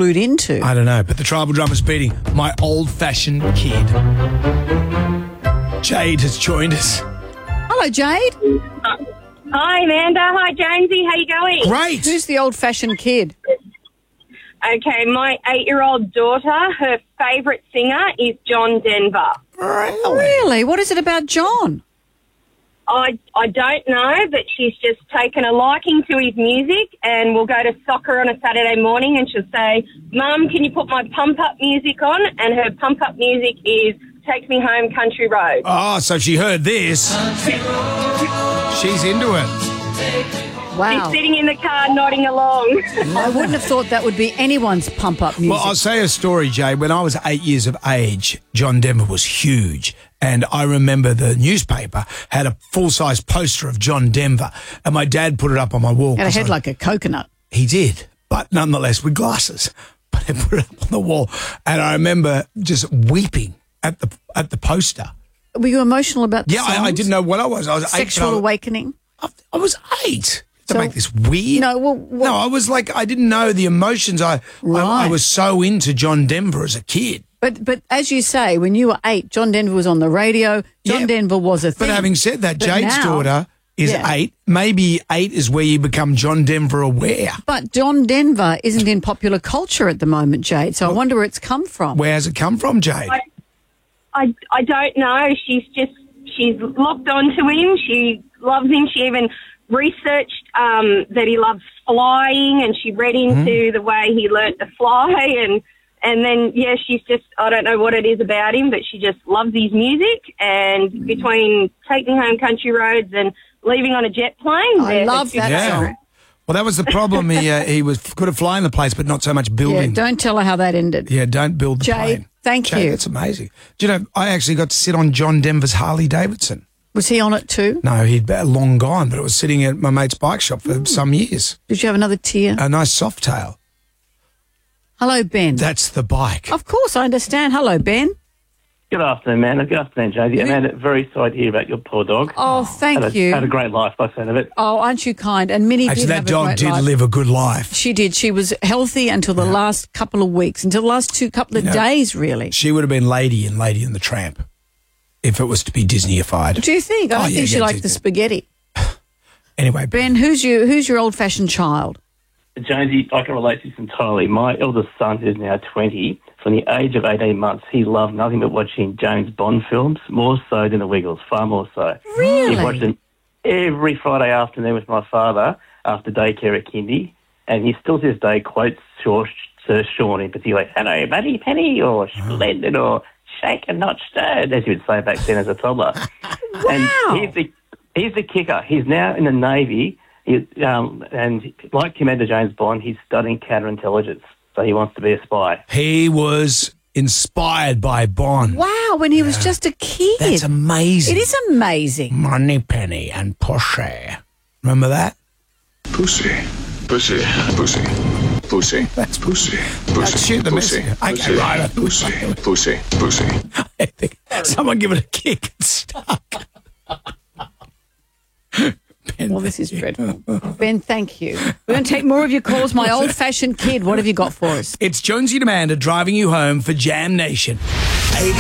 glued into? I don't know, but the tribal drum is beating My Old-Fashioned Kid. Jade has joined us. Hello, Jade. Hi, Amanda. Hi, Jonesy. How you going? Great. Who's the old-fashioned kid? Okay, my 8-year-old daughter, her favourite singer is John Denver. Really? What is it about John? I don't know, but she's just taken a liking to his music, and we'll go to soccer on a Saturday morning and she'll say, Mum, can you put my pump-up music on? And her pump-up music is Take Me Home Country Road. Oh, so she heard this. She's into it. Wow. She's sitting in the car nodding along. I wouldn't have thought that would be anyone's pump-up music. Well, I'll say a story, Jay. When I was 8 years of age, John Denver was huge. And I remember the newspaper had a full-size poster of John Denver. And my dad put it up on my wall. Had a head like a coconut. He did, but nonetheless with glasses. But he put it up on the wall. And I remember just weeping at the poster. Were you emotional about the Yeah, songs? I didn't know what I was. I was 8. Sexual awakening? I was 8. To So- make this weird. No, well, no, I was like, I didn't know the emotions. I was so into John Denver as a kid. But as you say, when you were 8, John Denver was on the radio. John Denver was a thing. But having said that, But Jade's now- daughter is 8. Maybe 8 is where you become John Denver aware. But John Denver isn't in popular culture at the moment, Jade, so I wonder where it's come from. Where has it come from, Jade? I don't know. She's locked onto him. She loves him. She even researched that he loves flying, and she read into the way he learnt to fly, and then she's just, I don't know what it is about him, but she just loves his music. And between Taking Home Country Roads and Leaving on a Jet Plane, I love that song. Well, that was the problem. He was good at flying the place, but not so much Yeah, building. don't tell her how that ended. Yeah, don't build the Jade, plane. thank Jade, you. that's amazing. Do you know, I actually got to sit on John Denver's Harley Davidson. Was he on it too? No, he'd long gone, but it was sitting at my mate's bike shop for some years. Did you have another tear? A nice soft tail. Hello, Ben. That's the bike. Of course, I understand. Hello, Ben. Good afternoon, man. Good afternoon, Jonesy. Amanda, very sorry to hear about your poor dog. Oh, thank you. Had a great life by the sound of it. Oh, aren't you kind? And Minnie Actually, did that have a dog great did life. live a good life. She did. She was healthy until the last couple of weeks, until the last couple of days, really. She would have been Lady and the Tramp if it was to be Disneyified. Do you think? I don't think she liked the spaghetti. Anyway, Ben, who's your old-fashioned child? Jonesy, I can relate to this entirely. My eldest son, who's now 20, from the age of 18 months, he loved nothing but watching James Bond films, more so than the Wiggles, far more so. Really? He watched them every Friday afternoon with my father after daycare at kindy, and he still to this day quotes Sir Sean in particular, "Hello, buddy, penny," or "Splendid," or "Shaken, not stirred," as you would say back then as a toddler. Wow. And here's the kicker. He's now in the Navy, and like Commander James Bond, he's studying counterintelligence, so he wants to be a spy. he was inspired by Bond. Wow, when he was just a kid. That's amazing. It is amazing. Money Penny and Pussy. Remember that? Pussy, pussy, pussy, pussy. That's pussy, Let's shoot the pussy, messenger. Okay, pussy, right. pussy, pussy, pussy. I think someone give it a kick. It's stuck. Ben, Well, this is dreadful. Ben, thank you. We're going to take more of your calls. My old-fashioned kid, what have you got for us? It's Jonesy and Amanda driving you home for Jam Nation.